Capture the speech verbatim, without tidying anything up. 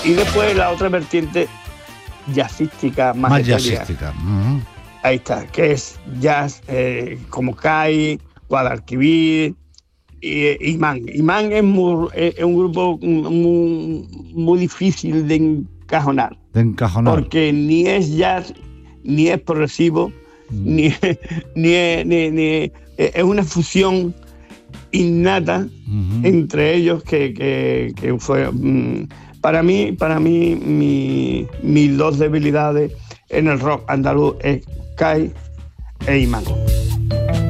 Y después la otra vertiente jazzística, más, más jazzística. Uh-huh. Ahí está, que es jazz eh, como Kai, Guadalquivir y Imán. Imán es, muy, es un grupo muy, muy difícil de encajonar. De encajonar. Porque ni es jazz, ni es progresivo, mm. ni, ni, ni, ni es una fusión innata uh-huh. entre ellos que, que, que fue um, para mí para mí mi, mis dos debilidades en el rock andaluz es Kai e Imán.